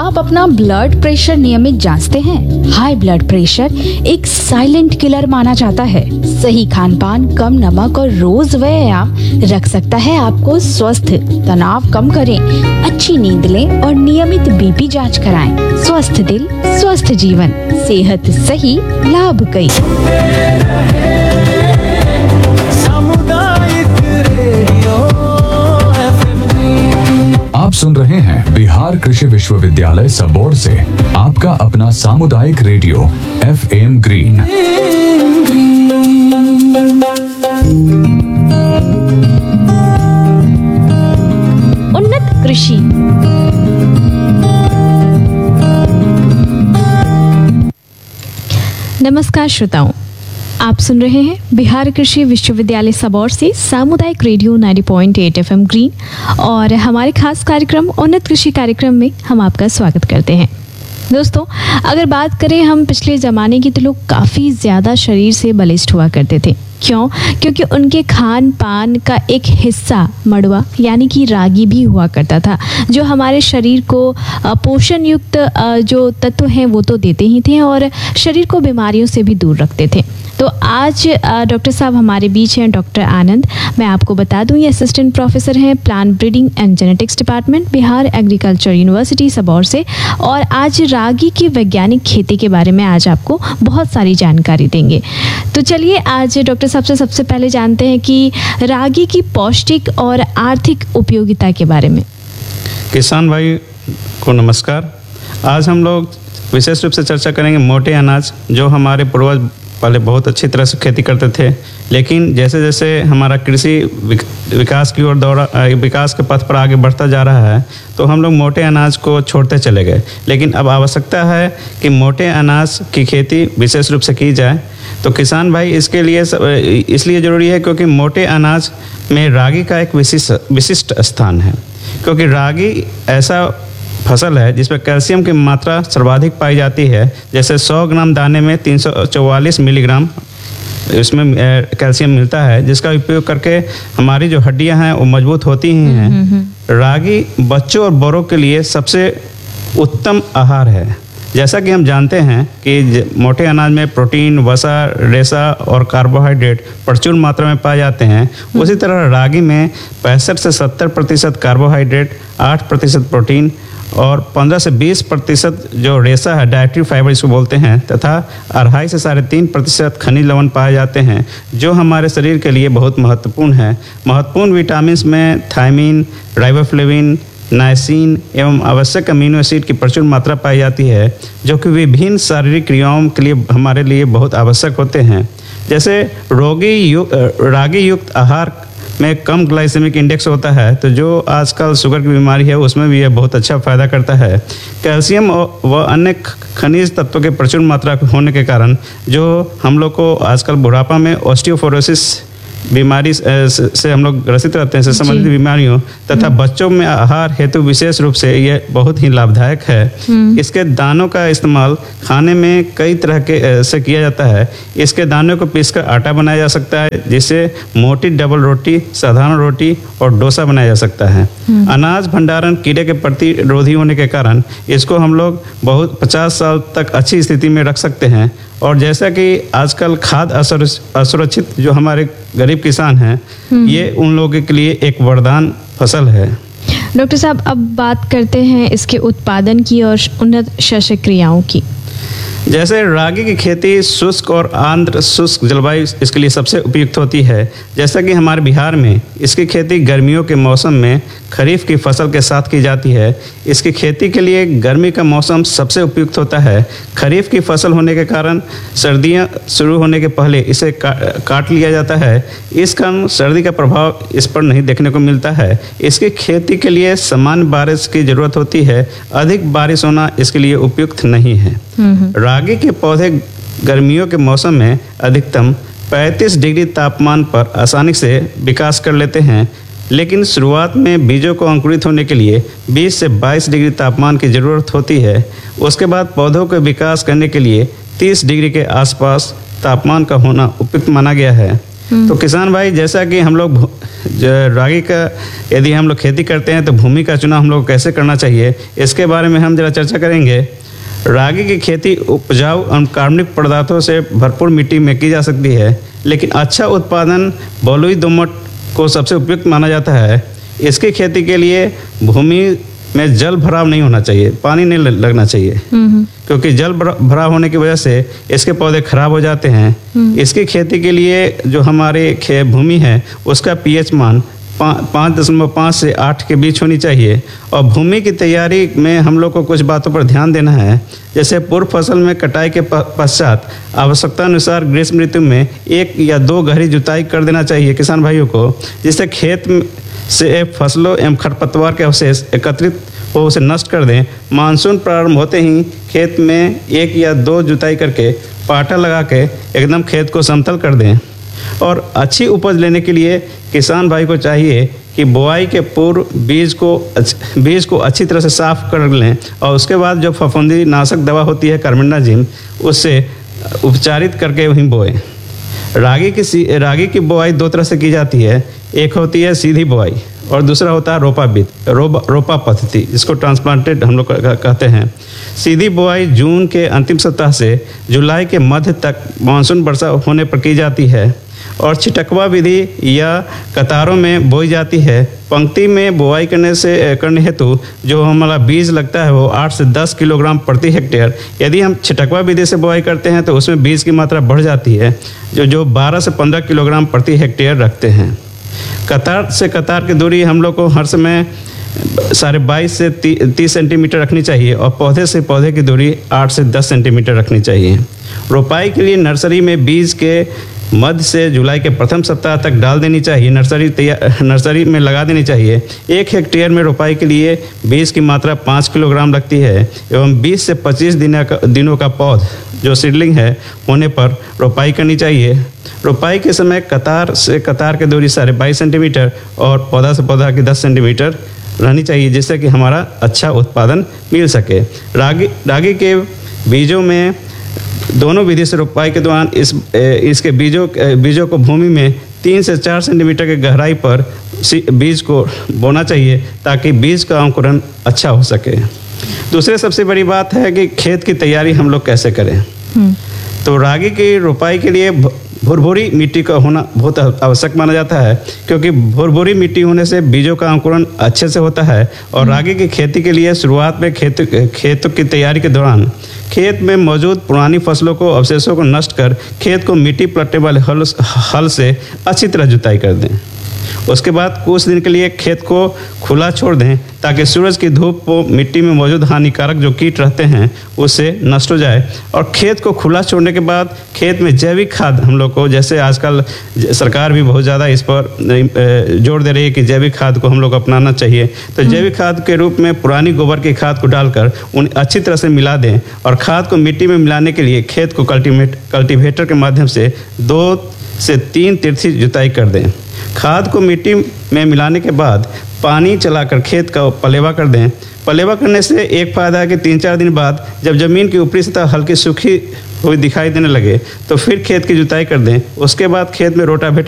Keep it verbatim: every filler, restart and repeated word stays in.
क्या आप अपना ब्लड प्रेशर नियमित जांचते हैं? हाई ब्लड प्रेशर एक साइलेंट किलर माना जाता है। सही खान पान, कम नमक और रोज व्यायाम रख सकता है आपको स्वस्थ। तनाव कम करें, अच्छी नींद लें और नियमित बीपी जांच कराएं। स्वस्थ दिल, स्वस्थ जीवन, सेहत सही, लाभ कई। आप सुन रहे हैं बिहार कृषि विश्वविद्यालय सबौर से आपका अपना सामुदायिक रेडियो एफ एम ग्रीन। उन्नत कृषि। नमस्कार श्रोताओं, आप सुन रहे हैं बिहार कृषि विश्वविद्यालय सबौर से सामुदायिक रेडियो नब्बे पॉइंट आठ एफएम ग्रीन और हमारे खास कार्यक्रम उन्नत कृषि कार्यक्रम में हम आपका स्वागत करते हैं। दोस्तों, अगर बात करें हम पिछले ज़माने की, तो लोग काफ़ी ज़्यादा शरीर से बलिष्ठ हुआ करते थे। क्यों? क्योंकि उनके खान पान का एक हिस्सा मड़वा यानी कि रागी भी हुआ करता था, जो हमारे शरीर को पोषण युक्त जो तत्व हैं वो तो देते ही थे और शरीर को बीमारियों से भी दूर रखते थे। तो आज डॉक्टर साहब हमारे बीच हैं, डॉक्टर आनंद। मैं आपको बता दूं, ये असिस्टेंट प्रोफेसर हैं plant breeding and genetics department, Bihar agriculture university Sabour से, और आज रागी की वैज्ञानिक खेती के बारे में आज आपको बहुत सारी जानकारी देंगे। तो चलिए आज डॉक्टर साहब से सबसे पहले जानते हैं कि रागी की पौष्टिक और आर्थिक उपयोगिता के बारे में। किसान भाई को नमस्कार। आज हम लोग विशेष रूप से चर्चा करेंगे मोटे अनाज, जो हमारे पूर्वज पहले बहुत अच्छी तरह से खेती करते थे, लेकिन जैसे जैसे हमारा कृषि विकास की ओर दौड़ा विकास के पथ पर आगे बढ़ता जा रहा है, तो हम लोग मोटे अनाज को छोड़ते चले गए। लेकिन अब आवश्यकता है कि मोटे अनाज की खेती विशेष रूप से की जाए। तो किसान भाई इसके लिए इसलिए ज़रूरी है क्योंकि मोटे अनाज में रागी का एक विशिष्ट विशिष्ट स्थान है, क्योंकि रागी ऐसा फसल है जिसमें कैल्शियम की मात्रा सर्वाधिक पाई जाती है। जैसे सौ ग्राम दाने में तीन सौ चौवालीस मिलीग्राम इसमें कैल्शियम मिलता है, जिसका उपयोग करके हमारी जो हड्डियां हैं वो मजबूत होती ही हैं। रागी बच्चों और बड़ों के लिए सबसे उत्तम आहार है। जैसा कि हम जानते हैं कि मोटे अनाज में प्रोटीन, वसा, रेशा और कार्बोहाइड्रेट प्रचुर मात्रा में पाए जाते हैं, उसी तरह रागी में पैंसठ से सत्तर प्रतिशत कार्बोहाइड्रेट, आठ प्रतिशत प्रोटीन और पंद्रह से बीस प्रतिशत जो रेशा है, डाइटरी फाइबर इसको बोलते हैं, तथा अढ़ाई से साढ़े तीन प्रतिशत खनिज लवण पाए जाते हैं, जो हमारे शरीर के लिए बहुत महत्वपूर्ण है। महत्वपूर्ण विटामिन में थायमिन, राइबोफ्लेविन, नाइसिन एवं आवश्यक अमीनो एसिड की प्रचुर मात्रा पाई जाती है, जो कि विभिन्न शारीरिक क्रियाओं के लिए हमारे लिए बहुत आवश्यक होते हैं। जैसे रोगी यु, रागी युक्त आहार में कम ग्लाइसेमिक इंडेक्स होता है, तो जो आजकल शुगर की बीमारी है उसमें भी यह बहुत अच्छा फ़ायदा करता है। कैल्शियम व अन्य खनिज तत्वों के प्रचुर मात्रा होने के कारण जो हम लोग को आजकल बुढ़ापा में ऑस्टियोपोरोसिस बीमारी से हम लोग ग्रसित रहते हैं, से संबंधित बीमारियों, तथा बच्चों में आहार हेतु विशेष रूप से ये बहुत ही लाभदायक है। इसके दानों का इस्तेमाल खाने में कई तरह के से किया जाता है। इसके दानों को पीसकर आटा बनाया जा सकता है, जिससे मोटी डबल रोटी, साधारण रोटी और डोसा बनाया जा सकता है। अनाज भंडारण कीड़े के प्रतिरोधी होने के कारण इसको हम लोग बहुत पचास साल तक अच्छी स्थिति में रख सकते हैं। और जैसा कि आजकल खाद्य असुरक्षित जो हमारे गरीब किसान हैं, ये उन लोगों के लिए एक वरदान फसल है। डॉक्टर साहब, अब बात करते हैं इसके उत्पादन की और उन्नत शस्य क्रियाओं की। जैसे रागी की खेती शुष्क और आर्द्र शुष्क जलवायु इसके लिए सबसे उपयुक्त होती है। जैसा कि हमारे बिहार में इसकी खेती गर्मियों के मौसम में खरीफ की फसल के साथ की जाती है। इसकी खेती के लिए गर्मी का मौसम सबसे उपयुक्त होता है। खरीफ की फसल होने के कारण सर्दियां शुरू होने के पहले इसे का, काट लिया जाता है। इस कारण सर्दी का प्रभाव इस पर नहीं देखने को मिलता है। इसकी खेती के लिए सामान्य बारिश की ज़रूरत होती है। अधिक बारिश होना इसके लिए उपयुक्त नहीं है। रागी के पौधे गर्मियों के मौसम में अधिकतम पैंतीस डिग्री तापमान पर आसानी से विकास कर लेते हैं, लेकिन शुरुआत में बीजों को अंकुरित होने के लिए बीस से बाईस डिग्री तापमान की ज़रूरत होती है। उसके बाद पौधों के विकास करने के लिए तीस डिग्री के आसपास तापमान का होना उपयुक्त माना गया है। तो किसान भाई, जैसा कि हम लोग रागी का यदि हम लोग खेती करते हैं तो भूमि का चुनाव हम लोग कैसे करना चाहिए, इसके बारे में हम जरा चर्चा करेंगे। रागी की खेती उपजाऊ और कार्बनिक पदार्थों से भरपूर मिट्टी में की जा सकती है, लेकिन अच्छा उत्पादन बलुई दोमट को सबसे उपयुक्त माना जाता है। इसकी खेती के लिए भूमि में जल भराव नहीं होना चाहिए, पानी नहीं लगना चाहिए, क्योंकि जल भराव होने की वजह से इसके पौधे खराब हो जाते हैं। इसकी खेती के लिए जो हमारे खे भूमि है उसका पीएच मान पाँच दशमलव पाँच से आठ के बीच होनी चाहिए। और भूमि की तैयारी में हम लोग को कुछ बातों पर ध्यान देना है, जैसे पूर्व फसल में कटाई के पश्चात आवश्यकता अनुसार ग्रीष्म ऋतु में एक या दो गहरी जुताई कर देना चाहिए किसान भाइयों को, जिससे खेत से फसलों एवं खरपतवार के अवशेष एकत्रित हो उसे नष्ट कर दें। मानसून प्रारंभ होते ही खेत में एक या दो जुताई करके पाटा लगा के एकदम खेत को समतल कर दें। और अच्छी उपज लेने के लिए किसान भाई को चाहिए कि बुआई के पूर्व बीज को बीज को अच्छी तरह से साफ कर लें और उसके बाद जो फफूंदी नाशक दवा होती है कार्बेंडाजिम, उससे उपचारित करके वहीं बोएं। रागी की रागी की बुआई दो तरह से की जाती है, एक होती है सीधी बुआई और दूसरा होता है रोपा बीज रोपा रोपा पद्धति, इसको ट्रांसप्लांटेड हम लोग कहते हैं। सीधी बुआई जून के अंतिम सप्ताह से जुलाई के मध्य तक मानसून वर्षा होने पर की जाती है और छिटकवा विधि या कतारों में बोई जाती है। पंक्ति में बुआई करने से करने हेतु जो हमारा बीज लगता है वो आठ से दस किलोग्राम प्रति हेक्टेयर। यदि हम छिटकवा विधि से बुआई करते हैं तो उसमें बीज की मात्रा बढ़ जाती है, जो जो बारह से पंद्रह किलोग्राम प्रति हेक्टेयर रखते हैं। कतार से कतार की दूरी हम लोग को हर समय साढ़े बाईस से तीस सेंटीमीटर रखनी चाहिए और पौधे से पौधे की दूरी आठ से दस सेंटीमीटर रखनी चाहिए। रोपाई के लिए नर्सरी में बीज के मध्य से जुलाई के प्रथम सप्ताह तक डाल देनी चाहिए, नर्सरी तैयार नर्सरी में लगा देनी चाहिए। एक हेक्टेयर में रोपाई के लिए बीज की मात्रा पाँच किलोग्राम लगती है एवं बीस से पच्चीस दिन का दिनों का पौध जो सीडलिंग है होने पर रोपाई करनी चाहिए। रोपाई के समय कतार से कतार की दूरी साढ़े बाईस सेंटीमीटर और पौधा से पौधा की दस सेंटीमीटर रहनी चाहिए, जिससे कि हमारा अच्छा उत्पादन मिल सके। रागी रागी के बीजों में दोनों विधि से रोपाई के दौरान इस इसके बीजों बीजों को भूमि में तीन से चार सेंटीमीटर की गहराई पर बीज को बोना चाहिए ताकि बीज का अंकुरण अच्छा हो सके। दूसरे सबसे बड़ी बात है कि खेत की तैयारी हम लोग कैसे करें। तो रागी की रोपाई के लिए भुरभुरी मिट्टी का होना बहुत आवश्यक माना जाता है, क्योंकि भुरभुरी मिट्टी होने से बीजों का अंकुरण अच्छे से होता है। और रागी की खेती के लिए शुरुआत में खेत खेतों की तैयारी के दौरान खेत में मौजूद पुरानी फसलों को अवशेषों को नष्ट कर खेत को मिट्टी पलटने वाले हल हल से अच्छी तरह जुताई कर दें। उसके बाद कुछ दिन के लिए खेत को खुला छोड़ दें ताकि सूरज की धूप को मिट्टी में मौजूद हानिकारक जो कीट रहते हैं उससे नष्ट हो जाए। और खेत को खुला छोड़ने के बाद खेत में जैविक खाद हम लोग को, जैसे आजकल सरकार भी बहुत ज़्यादा इस पर जोर दे रही है कि जैविक खाद को हम लोग अपनाना चाहिए, तो जैविक खाद के रूप में पुरानी गोबर की खाद को डालकर उन्हें अच्छी तरह से मिला दें। और खाद को मिट्टी में मिलाने के लिए खेत को कल्टीवेट कल्टीवेटर के माध्यम से दो से तीन तिरछी जुताई कर दें। खाद को मिट्टी में मिलाने के बाद पानी चलाकर खेत का पलेवा कर दें। पलेवा करने से एक फायदा है कि तीन चार दिन बाद जब ज़मीन की ऊपरी सतह हल्की सूखी हुई दिखाई देने लगे तो फिर खेत की जुताई कर दें। उसके बाद खेत में रोटावेटर